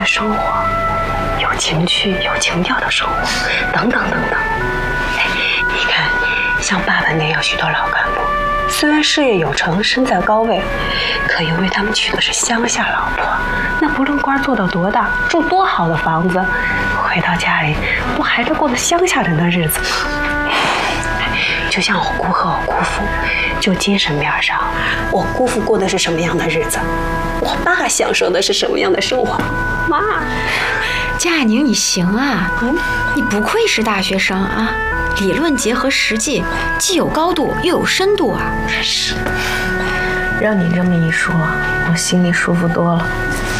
生活，有情趣、有情调的生活，等等等等。哎，你看，像爸爸那样许多老干部，虽然事业有成，身在高位，可因为他们娶的是乡下老婆，那不论官做到多大，住多好的房子，回到家里不还是过得乡下人的日子吗？就像我姑和我姑父，就精神面上，我姑父过的是什么样的日子，我爸享受的是什么样的生活。妈， 江爱宁，你行啊，你不愧是大学生啊，理论结合实际，既有高度又有深度啊。 是，让你这么一说，我心里舒服多了。